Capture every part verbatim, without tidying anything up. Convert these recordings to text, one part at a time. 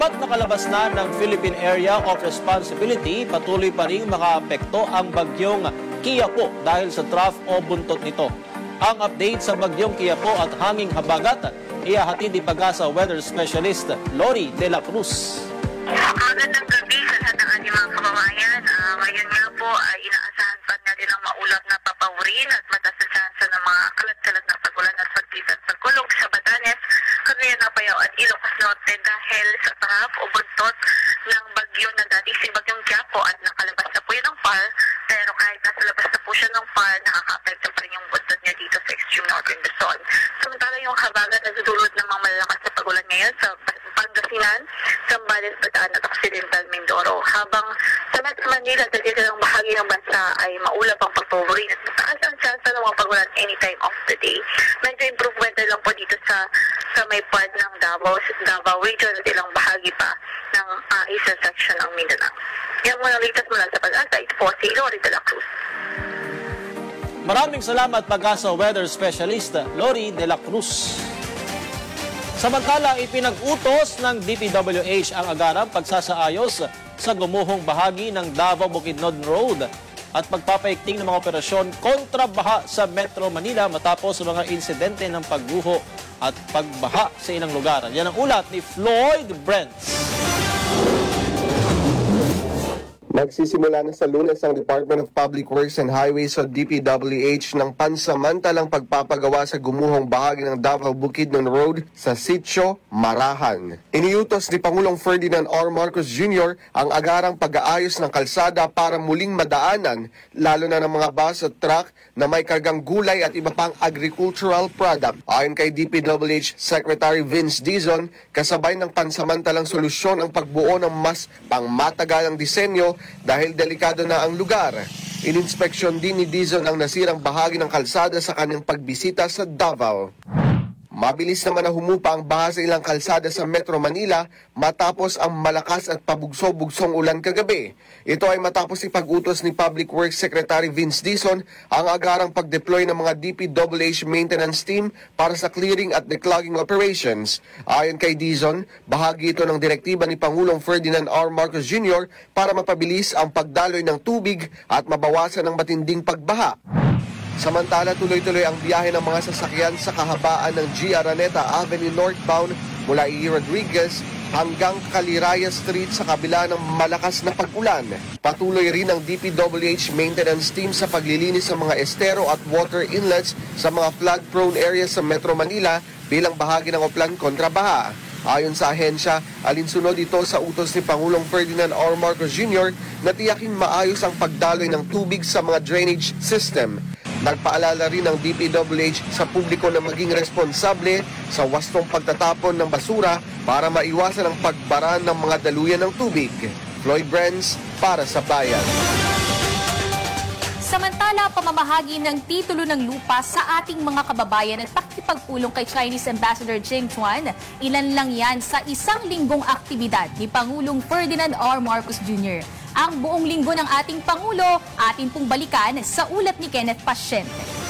Pat nakalabas na ng Philippine Area of Responsibility, patuloy pa rin makaapekto ang bagyong Qiapo dahil sa trough o buntot nito. Ang update sa bagyong Qiapo at hanging habagat, ihahatid ni Pag-asa weather specialist Lori De La Cruz. Magandang gabi sa lahat ng ating mga kababayan. Uh, ngayon nga po ay uh, inaasahan pa natin ang maulap na papawirin at mataas na tsansa ng mga kalat-kalat na pagulan at pagtitan sa kulog sa Batanes, Cagayan, Apayao at Ilocos Norte dahil sa trough o buntot ng bagyo na dati si bagyong Qiapo at nakalabas na po yun ng F A R, pero kahit nasa labas na po siya ng F A R, nakaka-apekto pa rin yung buntot niya dito sa extreme northern Luzon. Samantala yung habagat na dudulot ng mga malalakas na pagulan ngayon sa Pangasinan, Zambales, Bataan at Occidental Mindoro. Habang sa Metro Manila, sa ng bahagi ng bansa ay maulap ang pagpapawirin at mataas ang tsansa ng mga pagulan anytime of the day. Medyo improved weather lang po dito sa sa may part ng Davao, Davao region at ilang bahagi pa ng uh, eastern section ng Mindanao. Yan muna latest mula sa Pag-asa. Ito po si Lori De La Cruz. Maraming salamat Pag-asa weather specialist Lori De La Cruz. Samantala, ipinag-utos ng D P W H ang agarang pagsasaayos sa gumuhong bahagi ng Davao-Bukidnon Road at pagpapaikting ng mga operasyon kontra baha sa Metro Manila matapos sa mga insidente ng pagguho at pagbaha sa ilang lugar. Yan ang ulat ni Floyd Brents. Nagsisimula na sa Lunes ang Department of Public Works and Highways o D P W H ng pansamantalang pagpapagawa sa gumuhong bahagi ng Davao-Bukidnon Road sa Sitio Marahan. Iniutos ni Pangulong Ferdinand R. Marcos Junior ang agarang pag-aayos ng kalsada para muling madaanan, lalo na ng mga bus at truck na may kargang gulay at iba pang agricultural product. Ayon kay D P W H Secretary Vince Dizon, kasabay ng pansamantalang solusyon ang pagbuo ng mas pangmatagalang disenyo dahil delikado na ang lugar. Ininspeksyon din ni Dizon ang nasirang bahagi ng kalsada sa kanyang pagbisita sa Davao. Mabilis naman na humupa ang baha sa ilang kalsada sa Metro Manila matapos ang malakas at pabugso-bugsong ulan kagabi. Ito ay matapos ipag-utos ni Public Works Secretary Vince Dizon ang agarang pag-deploy ng mga D P W H maintenance team para sa clearing at declogging operations. Ayon kay Dizon, bahagi ito ng direktiba ni Pangulong Ferdinand R. Marcos Junior para mapabilis ang pagdaloy ng tubig at mabawasan ang matinding pagbaha. Samantala, tuloy-tuloy ang biyahe ng mga sasakyan sa kahabaan ng G. Araneta Avenue northbound mula E. Rodriguez hanggang Caliraya Street sa kabila ng malakas na pag-ulan. Patuloy rin ang D P W H maintenance team sa paglilinis sa mga estero at water inlets sa mga flood-prone areas sa Metro Manila bilang bahagi ng oplan kontra baha. Ayon sa ahensya, alinsunod ito sa utos ni Pangulong Ferdinand R. Marcos Junior na tiyakin maayos ang pagdaloy ng tubig sa mga drainage system. Nagpaalala rin ng D P W H sa publiko na maging responsable sa wastong pagtatapon ng basura para maiwasan ang pagbara ng mga daluyan ng tubig. Floyd Brents para sa Bayan. Samantala, pamamahagi ng titulo ng lupa sa ating mga kababayan at pakikipagpulong kay Chinese Ambassador Jing Chuan, ilan lang yan sa isang linggong aktibidad ni Pangulong Ferdinand R. Marcos Junior Ang buong linggo ng ating Pangulo, atin pong balikan sa ulat ni Kenneth Pasyente.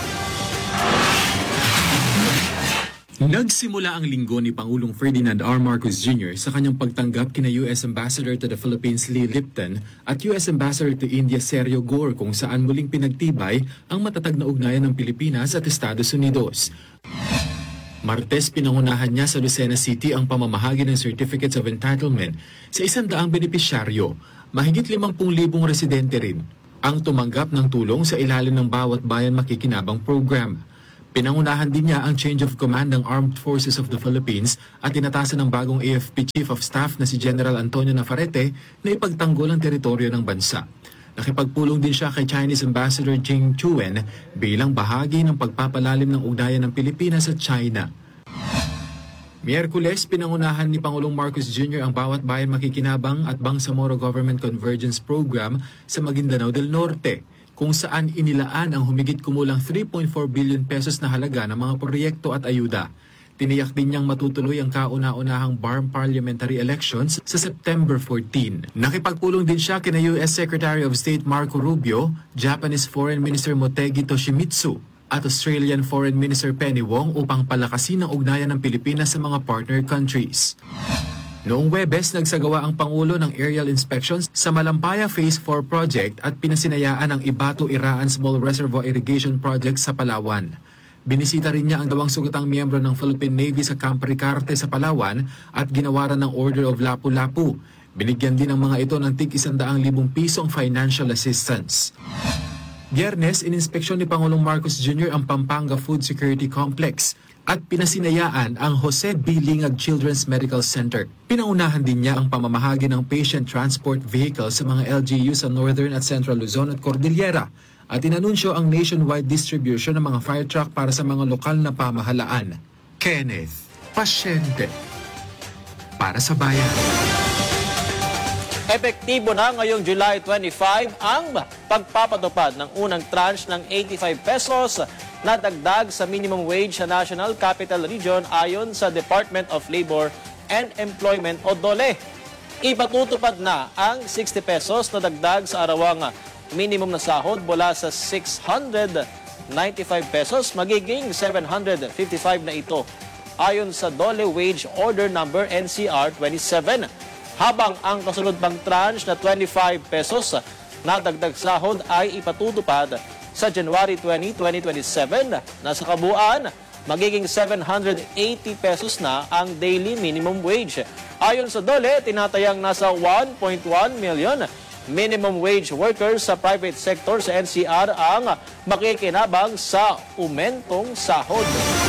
Nagsimula ang linggo ni Pangulong Ferdinand R. Marcos Junior sa kanyang pagtanggap kina U S Ambassador to the Philippines Lee Lipton at U S Ambassador to India Sergio Gore, kung saan muling pinagtibay ang matatag na ugnayan ng Pilipinas at Estados Unidos. Martes, pinangunahan niya sa Lucena City ang pamamahagi ng Certificates of Entitlement sa isang daang benepisyaryo. Mahigit limangpung libong residente rin ang tumanggap ng tulong sa ilalim ng Bawat Bayan Makikinabang Program. Pinangunahan din niya ang change of command ng Armed Forces of the Philippines at tinatasan ng bagong A F P Chief of Staff na si General Antonio Navarrete na ipagtanggol ang teritoryo ng bansa. Nakipagpulong din siya kay Chinese Ambassador Jing Chuan bilang bahagi ng pagpapalalim ng ugnayan ng Pilipinas at China. Miyerkules, pinangunahan ni Pangulong Marcos Junior ang Bawat Bayan Makikinabang at Bangsamoro Government Convergence Program sa Maguindanao del Norte, kung saan inilaan ang humigit kumulang three point four billion pesos na halaga ng mga proyekto at ayuda. Tiniyak din niyang matutuloy ang kauna-unahang B A R M parliamentary elections sa September fourteenth. Nakipagpulong din siya kina U S Secretary of State Marco Rubio, Japanese Foreign Minister Motegi Toshimitsu, at Australian Foreign Minister Penny Wong upang palakasin ang ugnayan ng Pilipinas sa mga partner countries. Noong Webes, nagsagawa ang Pangulo ng aerial inspections sa Malampaya Phase four project at pinasinayaan ang Ibato-Iraan Small Reservoir Irrigation Project sa Palawan. Binisita rin niya ang dawang sugatang miyembro ng Philippine Navy sa Camp Ricarte sa Palawan at ginawaran ng Order of Lapu-Lapu. Binigyan din ang mga ito ng tig isandaang libong pisong financial assistance. Biyernes, ininspeksyon ni Pangulong Marcos Junior ang Pampanga Food Security Complex at pinasinayaan ang Jose B. Lingag Children's Medical Center. Pinaunahan din niya ang pamamahagi ng patient transport vehicle sa mga L G U sa Northern at Central Luzon at Cordillera at inanunsyo ang nationwide distribution ng mga fire truck para sa mga lokal na pamahalaan. Kenneth Pasyente para sa bayan. Epektibo na ngayong July twenty-five ang pagpapatupad ng unang tranche ng eighty-five pesos na dagdag sa minimum wage sa National Capital Region ayon sa Department of Labor and Employment o DOLE. Ipatutupad na ang sixty pesos na dagdag sa arawang minimum na sahod mula sa six hundred ninety-five pesos magiging seven hundred fifty-five na ito ayon sa DOLE Wage Order Number N C R twenty-seven. Habang ang kasunod pang tranche na twenty-five pesos na dagdag sahod ay ipatutupad sa January twentieth, twenty twenty-seven na sa kabuuan magiging seven hundred eighty pesos na ang daily minimum wage. Ayon sa DOLE, tinatayang nasa one point one million minimum wage workers sa private sector sa N C R ang makikinabang sa umentong sahod.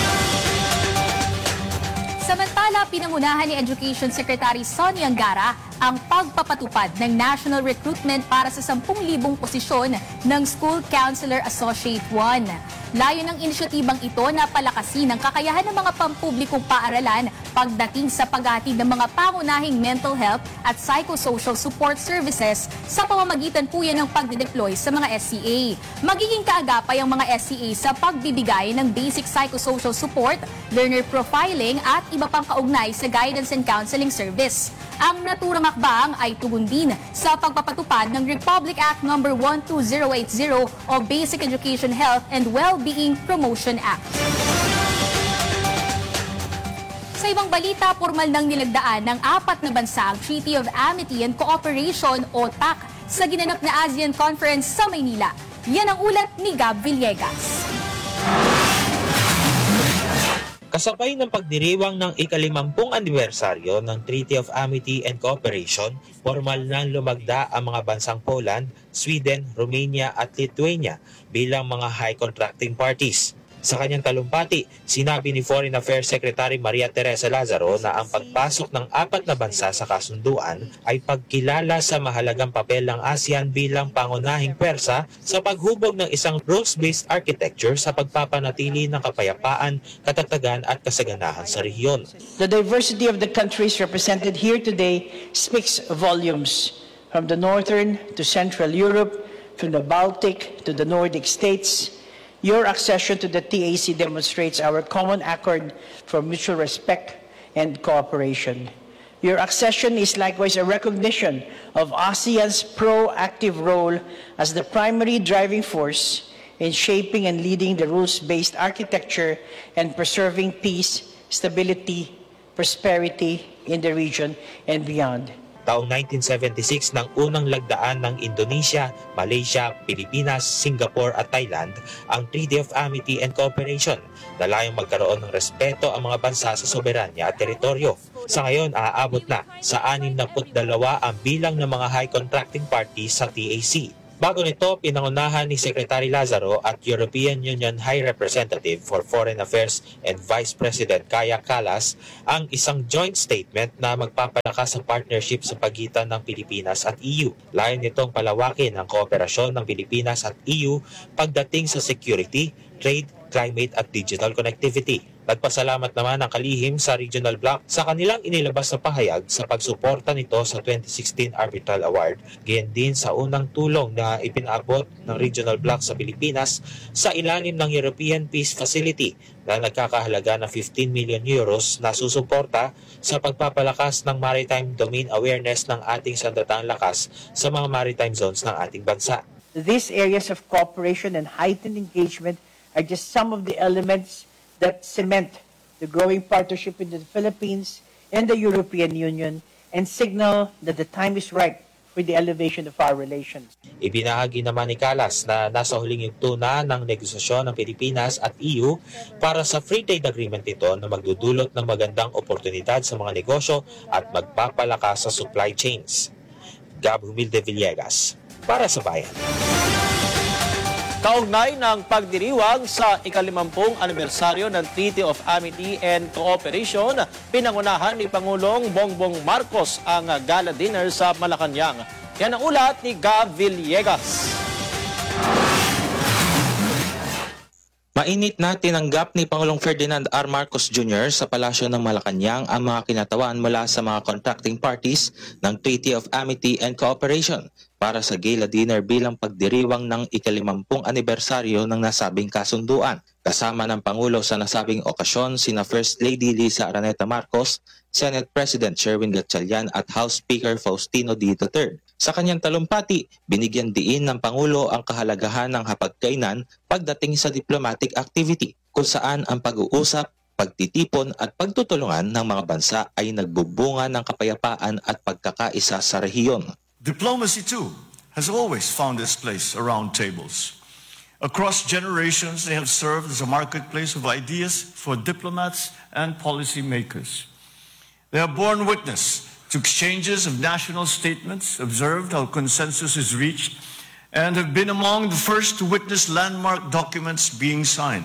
Samantala, pinangunahan ni Education Secretary Sonny Angara ang pagpapatupad ng national recruitment para sa ten thousand posisyon ng School Counselor Associate one. Layo ng inisyatibang ito na palakasin ang kakayahan ng mga pampublikong paaralan pagdating sa paghatid ng mga pangunahing mental health at psychosocial support services sa pamamagitan po yan ng pagdedeploy sa mga S C A. Magiging kaagapay ang mga S C A sa pagbibigay ng basic psychosocial support, learner profiling at iba pang kaugnay sa guidance and counseling service. Ang naturang hakbang ay tugon din sa pagpapatupad ng Republic Act number one two zero eight zero o Basic Education Health and Well-Being Promotion Act. Sa ibang balita, formal nang nilagdaan ng apat na bansa ang Treaty of Amity and Cooperation o T A C sa ginanap na ASEAN Conference sa Maynila. Yan ang ulat ni Gab Villegas. Kasabay ng pagdiriwang ng ikalimampung anibersaryo ng Treaty of Amity and Cooperation, formal nang lumagda ang mga bansang Poland, Sweden, Romania at Lithuania bilang mga high contracting parties. Sa kanyang talumpati, sinabi ni Foreign Affairs Secretary Maria Teresa Lazaro na ang pagpasok ng apat na bansa sa kasunduan ay pagkilala sa mahalagang papel ng ASEAN bilang pangunahing pwersa sa paghubog ng isang rules-based architecture sa pagpapanatili ng kapayapaan, katatagan at kasaganahan sa rehiyon. The diversity of the countries represented here today speaks volumes. From the northern to Central Europe, from the Baltic to the Nordic states, your accession to the T A C demonstrates our common accord for mutual respect and cooperation. Your accession is likewise a recognition of ASEAN's proactive role as the primary driving force in shaping and leading the rules-based architecture and preserving peace, stability, prosperity in the region and beyond. Taong nineteen seventy-six nang unang lagdaan ng Indonesia, Malaysia, Pilipinas, Singapore at Thailand ang Treaty of Amity and Cooperation na layong magkaroon ng respeto ang mga bansa sa soberanya at teritoryo. Sa ngayon, aabot na sa sixty-two ang bilang ng mga high contracting parties sa T A C. Bago nito, pinangunahan ni Secretary Lazaro at European Union High Representative for Foreign Affairs and Vice President Kaja Kallas ang isang joint statement na magpapalakas ang partnership sa pagitan ng Pilipinas at E U. Layon nitong palawakin ang kooperasyon ng Pilipinas at E U pagdating sa security, trade, climate at digital connectivity. Nagpasalamat naman ang kalihim sa Regional Bloc sa kanilang inilabas na pahayag sa pagsuporta nito sa twenty sixteen Arbitral Award, gayon din sa unang tulong na ipinaabot ng Regional Bloc sa Pilipinas sa ilalim ng European Peace Facility na nagkakahalaga ng fifteen million euros na susuporta sa pagpapalakas ng maritime domain awareness ng ating sandatahang lakas sa mga maritime zones ng ating bansa. These areas of cooperation and heightened engagement are just some of the elements that cement the growing partnership in the Philippines and the European Union and signal that the time is right for the elevation of our relations. Ibinahagi naman ni Kallas na nasa huling yugto na ng negosasyon ng Pilipinas at E U para sa free trade agreement ito na magdudulot ng magandang oportunidad sa mga negosyo at magpapalakas sa supply chains. Gab Humilde Villegas, para sa Bayan. Kaugnay ng pagdiriwang sa ikalimampung anibersaryo ng Treaty of Amity and Cooperation, pinangunahan ni Pangulong Bongbong Marcos ang gala dinner sa Malacanang. Yan ang ulat ni Gab Villegas. Mainit na tinanggap ni Pangulong Ferdinand R. Marcos Junior sa Palasyo ng Malacanang ang mga kinatawan mula sa mga contracting parties ng Treaty of Amity and Cooperation para sa gala dinner bilang pagdiriwang ng ikalimampung anibersaryo ng nasabing kasunduan. Kasama ng Pangulo sa nasabing okasyon sina First Lady Lisa Araneta Marcos, Senate President Sherwin Gatchalian at House Speaker Faustino D. the third. Sa kanyang talumpati, binigyan diin ng Pangulo ang kahalagahan ng hapagkainan pagdating sa diplomatic activity kung saan ang pag-uusap, pagtitipon at pagtutulungan ng mga bansa ay nagbubunga ng kapayapaan at pagkakaisa sa rehiyon. Diplomacy, too, has always found its place around tables. Across generations, they have served as a marketplace of ideas for diplomats and policymakers. They have borne witness to exchanges of national statements, observed how consensus is reached, and have been among the first to witness landmark documents being signed.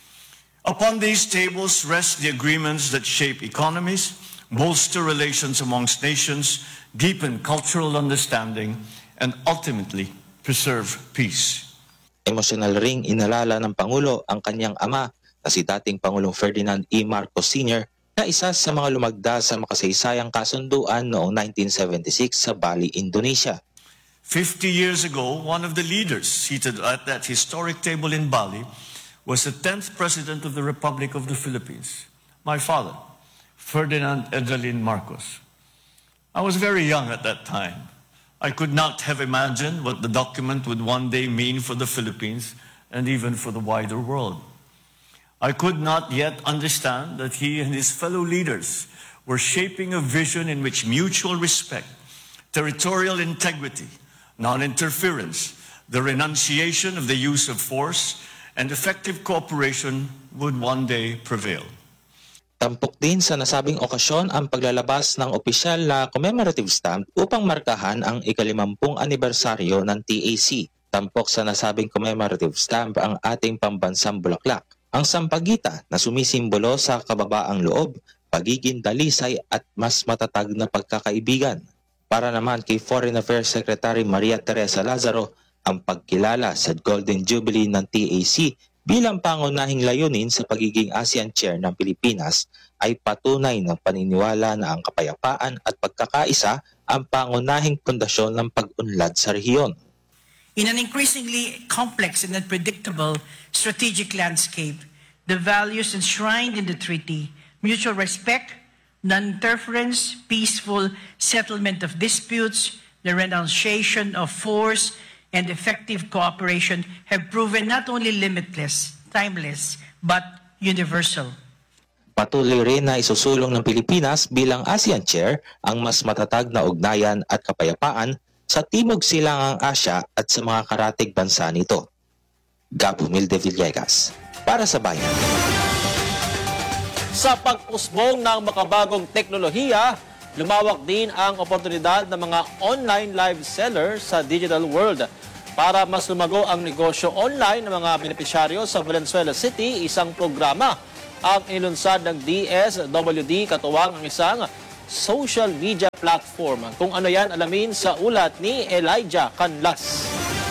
Upon these tables rest the agreements that shape economies, bolster relations amongst nations, deepen cultural understanding, and ultimately preserve peace. Emosyonal ring inalala ng Pangulo ang kanyang ama na si dating Pangulong Ferdinand E. Marcos Senior na isa sa mga lumagda sa makasaysayang kasunduan noong nineteen seventy-six sa Bali, Indonesia. Fifty years ago, one of the leaders seated at that historic table in Bali was the tenth President of the Republic of the Philippines, my father, Ferdinand Edralin Marcos. I was very young at that time. I could not have imagined what the document would one day mean for the Philippines and even for the wider world. I could not yet understand that he and his fellow leaders were shaping a vision in which mutual respect, territorial integrity, non-interference, the renunciation of the use of force, and effective cooperation would one day prevail. Tampok din sa nasabing okasyon ang paglalabas ng opisyal na commemorative stamp upang markahan ang ikalimampung anibersaryo ng T A C. Tampok sa nasabing commemorative stamp ang ating pambansang bulaklak, ang sampagita na sumisimbolo sa kababaang loob, pagiging dalisay at mas matatag na pagkakaibigan. Para naman kay Foreign Affairs Secretary Maria Teresa Lazaro, ang pagkilala sa Golden Jubilee ng T A C bilang pangunahing layunin sa pagiging ASEAN Chair ng Pilipinas ay patunay ng paniniwala na ang kapayapaan at pagkakaisa ang pangunahing pundasyon ng pag-unlad sa rehiyon. In an increasingly complex and unpredictable strategic landscape, the values enshrined in the treaty, mutual respect, non-interference, peaceful settlement of disputes, the renunciation of force, and effective cooperation have proven not only limitless, timeless, but universal. Patuloy rin na isusulong ng Pilipinas bilang ASEAN Chair ang mas matatag na ugnayan at kapayapaan sa Timog Silangang Asya at sa mga karatig bansa nito. Gab Humilde Villegas, para sa Bayan. Sa pag-usbong ng makabagong teknolohiya, lumawak din ang oportunidad ng mga online live seller sa digital world. Para mas lumago ang negosyo online ng mga benepisyaryo sa Valenzuela City, isang programa ang ilunsad ng D S W D katuwang ang isang social media platform. Kung ano yan, alamin sa ulat ni Elijah Canlas.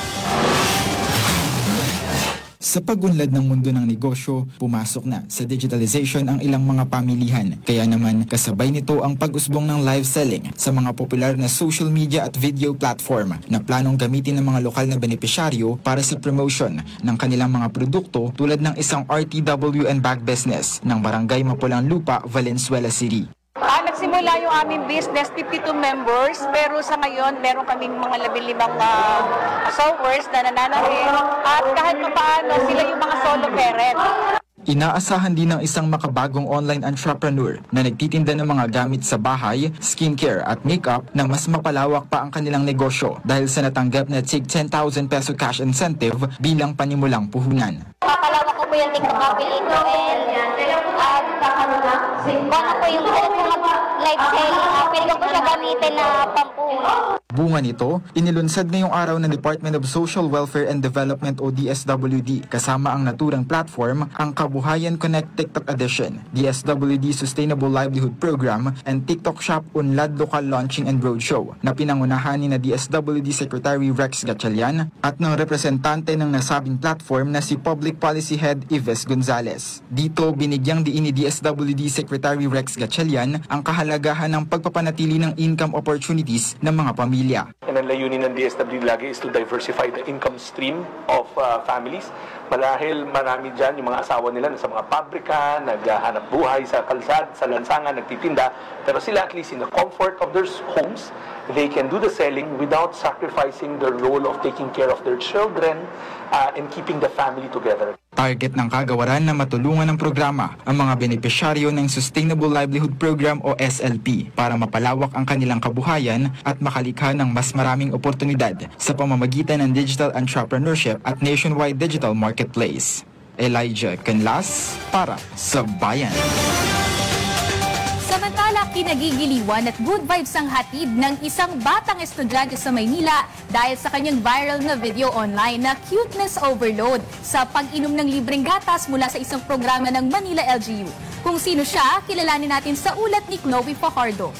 Sa pagunlad ng mundo ng negosyo, pumasok na sa digitalization ang ilang mga pamilihan. Kaya naman, kasabay nito ang pag-usbong ng live selling sa mga popular na social media at video platform na planong gamitin ng mga lokal na benepisyaryo para sa promotion ng kanilang mga produkto tulad ng isang R T W and bag business ng Barangay Mapulang Lupa, Valenzuela City. Ah, nagsimula yung aming business, fifty-two members, pero sa ngayon meron kaming mga labing-limang uh, sewers na nananahin at kahit paano sila yung mga solo parents. Inaasahan din ng isang makabagong online entrepreneur na nagtitinda ng mga gamit sa bahay, skincare at makeup na mas mapalawak pa ang kanilang negosyo dahil sa natanggap na tig ten thousand peso cash incentive bilang panimulang puhunan. Papalawak ko po yung TikTok affiliate ko and at ano po yung live selling. Pwede ko po siya gamitin na pampuno. Bunga nito, inilunsad ngayong araw ng Department of Social Welfare and Development o D S W D kasama ang naturang platform ang Kabuhayan Connect TikTok Edition, D S W D Sustainable Livelihood Program, and TikTok Shop Unlad Local Launching and Roadshow na pinangunahan ni na D S W D Secretary Rex Gatchalian at ng representante ng nasabing platform na si Public Policy Head Yves Gonzalez. Dito, binigyang diin ni D S W D Secretary Rex Gatchalian ang kahalagahan ng pagpapanatili ng income opportunities ng mga pamilya. And ang layunin ng D S W D lagi is to diversify the income stream of uh, families. Marahil marami dyan yung mga asawa nila sa mga pabrika, naghahanap buhay sa kalsad, sa lansangan, nagtitinda. Pero sila at least in the comfort of their homes, they can do the selling without sacrificing the role of taking care of their children uh, and keeping the family together. Target ng kagawaran na matulungan ng programa ang mga benepisyaryo ng Sustainable Livelihood Program o S L P para mapalawak ang kanilang kabuhayan at makalikha ng mas maraming oportunidad sa pamamagitan ng digital entrepreneurship at nationwide digital marketplace. Elijah Canlas para sa Bayan. Samantala, kinagigiliwan at good vibes ang hatid ng isang batang estudyante sa Maynila dahil sa kanyang viral na video online na cuteness overload sa pag-inom ng libreng gatas mula sa isang programa ng Manila L G U. Kung sino siya, kilalanin natin sa ulat ni Chloe Fajardo.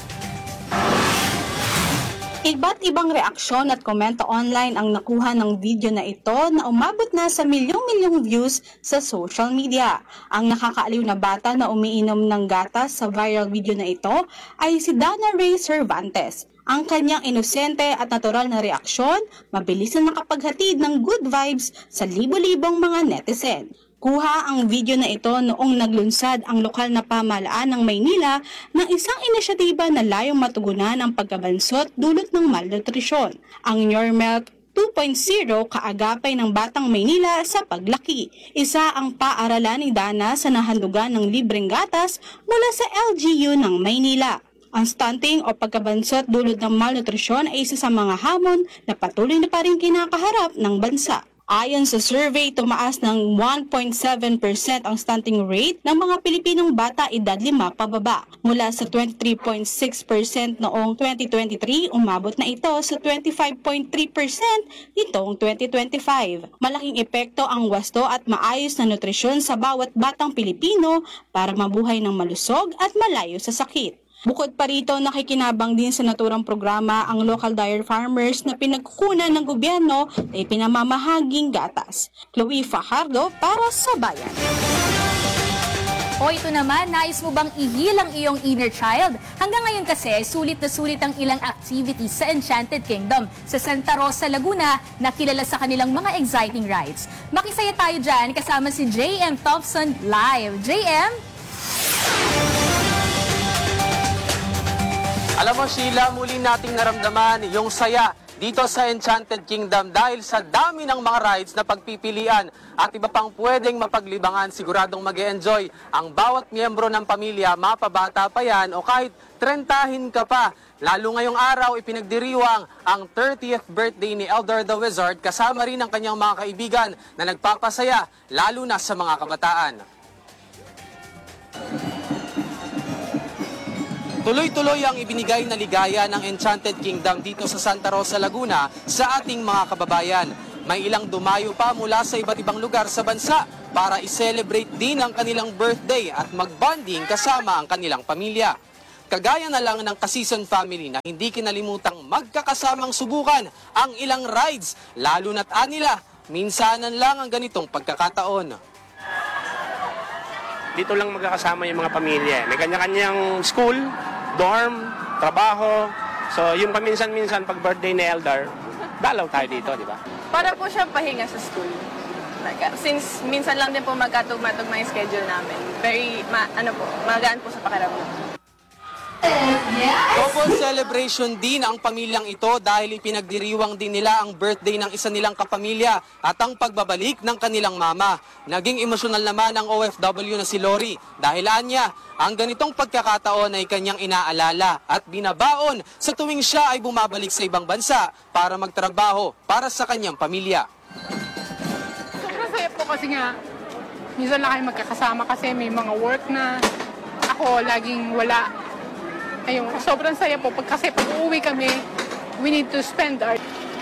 Iba't ibang reaksyon at komento online ang nakuha ng video na ito na umabot na sa milyong-milyong views sa social media. Ang nakakaaliw na bata na umiinom ng gatas sa viral video na ito ay si Dana Ray Cervantes. Ang kanyang inosente at natural na reaksyon, mabilis na nakapaghatid ng good vibes sa libo-libong mga netizen. Kuha ang video na ito noong naglunsad ang lokal na pamahalaan ng Maynila ng isang inisyatiba na layong matugunan ang pagkabansot dulot ng malnutrisyon. Ang Your Milk two point oh kaagapay ng Batang Maynila sa paglaki. Isa ang paaralan ni Dana sa nahandugan ng libreng gatas mula sa L G U ng Maynila. Ang stunting o pagkabansot dulot ng malnutrisyon ay isa sa mga hamon na patuloy na pa rin kinakaharap ng bansa. Ayon sa survey, tumaas ng one point seven percent ang stunting rate ng mga Pilipinong bata edad lima pababa. Mula sa twenty-three point six percent noong twenty twenty-three, umabot na ito sa twenty-five point three percent nitong twenty twenty-five. Malaking epekto ang wasto at maayos na nutrisyon sa bawat batang Pilipino para mabuhay ng malusog at malayo sa sakit. Bukod pa rito, nakikinabang din sa naturang programa ang local dairy farmers na pinagkukunan ng gobyerno ay pinamamahaging gatas. Chloe Fajardo para sa Bayan. O ito naman, nais mo bang ihil ang iyong inner child? Hanggang ngayon kasi, sulit na sulit ang ilang activities sa Enchanted Kingdom sa Santa Rosa, Laguna na kilala sa kanilang mga exciting rides. Makisaya tayo dyan kasama si J M Thompson live. J M? Alam mo, Sheila, muli nating naramdaman yung saya dito sa Enchanted Kingdom dahil sa dami ng mga rides na pagpipilian at iba pang pwedeng mapaglibangan. Siguradong mag-e-enjoy ang bawat miyembro ng pamilya, mapabata pa yan o kahit trentahin ka pa. Lalo ngayong araw, ipinagdiriwang ang thirtieth birthday ni Eldar the Wizard kasama rin ang kanyang mga kaibigan na nagpapasaya lalo na sa mga kabataan. Tuloy-tuloy ang ibinigay na ligaya ng Enchanted Kingdom dito sa Santa Rosa, Laguna sa ating mga kababayan. May ilang dumayo pa mula sa iba't ibang lugar sa bansa para i-celebrate din ang kanilang birthday at mag-bonding kasama ang kanilang pamilya. Kagaya na lang ng Kasison family na hindi kinalimutang magkakasamang subukan ang ilang rides, lalo na't anila, minsanan lang ang ganitong pagkakataon. Dito lang magkakasama yung mga pamilya. May kanya-kanyang school, dorm, trabaho. So yung paminsan-minsan pag birthday ni Eldar, dalaw tayo dito, di ba? Para po siya pahinga sa school. Like, since minsan lang din po magkatugmatog na yung schedule namin. Very, ma, ano po, magaan po sa pakiramdam. Couple celebration din ang pamilyang ito dahil ipinagdiriwang din nila ang birthday ng isa nilang kapamilya at ang pagbabalik ng kanilang mama. Naging emosyonal naman ang O F W na si Lori dahil anya, ang ganitong pagkakataon ay kanyang inaalala at binabaon sa tuwing siya ay bumabalik sa ibang bansa para magtrabaho para sa kanyang pamilya. Sobrang saya po kasi nga, minsan lang kayo magkakasama kasi may mga work na ako laging wala. Ayun, sobrang saya po pag kasi pag uuwi kami, we need to spend our...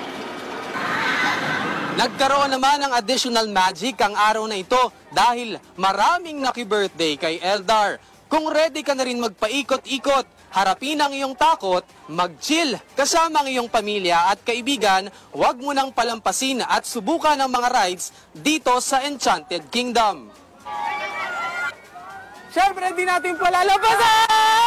Nagkaroon naman ng additional magic ang araw na ito dahil maraming naki-birthday kay Eldar. Kung ready ka na rin magpaikot-ikot, harapin ang iyong takot, mag-chill kasama ang iyong pamilya at kaibigan, huwag mo nang palampasin at subukan ang mga rides dito sa Enchanted Kingdom. Siyempre, hindi natin palalabasan!